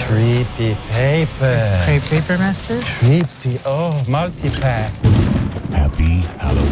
Creepy paper. Crepe paper master? Creepy. Oh, multi-pack. Happy Halloween.